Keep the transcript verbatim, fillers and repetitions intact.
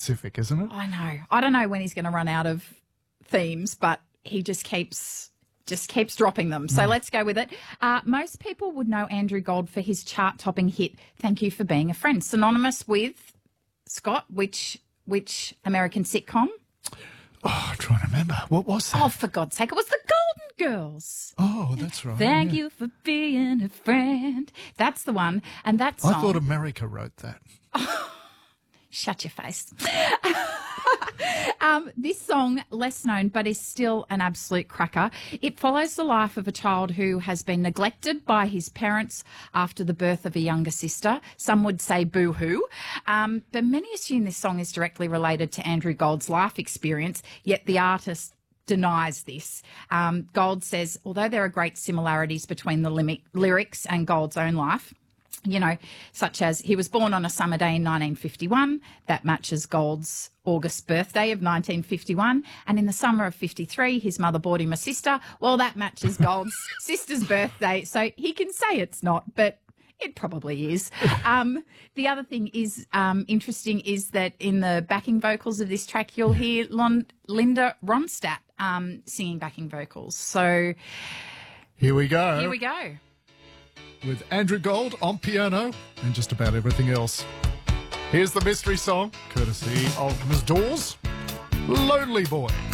specific, isn't it? I know. I don't know when he's going to run out of themes, but he just keeps just keeps dropping them. So mm. let's go with it. Uh, most people would know Andrew Gold for his chart-topping hit, Thank You for Being a Friend, synonymous with, Scott, which which American sitcom? Oh, I'm trying to remember. What was that? Oh, for God's sake, it was the Golden Girls. Oh, that's right. Thank yeah. you for being a friend. That's the one. And that song... I thought America wrote that. Shut your face. um, this song, less known, but is still an absolute cracker. It follows the life of a child who has been neglected by his parents after the birth of a younger sister. Some would say boo-hoo. Um, but many assume this song is directly related to Andrew Gold's life experience, yet the artist denies this. Um, Gold says, although there are great similarities between the lim- lyrics and Gold's own life, you know, such as he was born on a summer day in nineteen fifty-one. That matches Gold's August birthday of nineteen fifty-one. And in the summer of fifty-three, his mother bought him a sister. Well, that matches Gold's sister's birthday. So he can say it's not, but it probably is. Um, the other thing is um, interesting is that in the backing vocals of this track, you'll hear Lon- Linda Ronstadt um, singing backing vocals. So here we go. Here we go. With Andrew Gold on piano and just about everything else. Here's the mystery song, courtesy of Miz Dawes, Lonely Boy.